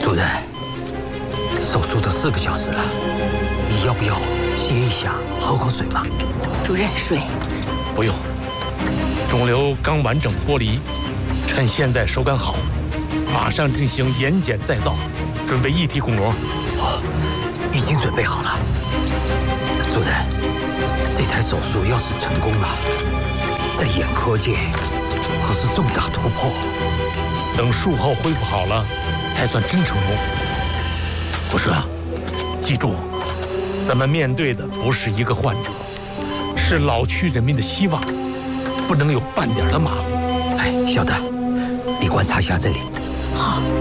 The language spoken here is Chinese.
主任，手术都4个小时了，你要不要歇一下，喝口水嘛？ 主任，水。 不用，肿瘤刚完整剥离，趁现在手感好，马上进行眼睑再造，准备异体巩膜。 哦，已经准备好了。主任，这台手术要是成功了，在眼科界可是重大突破。 等术后恢复好了，才算真成功。国顺啊，记住，咱们面对的不是一个患者，是老区人民的希望，不能有半点的马虎。 哎，小的，你观察一下这里。 好。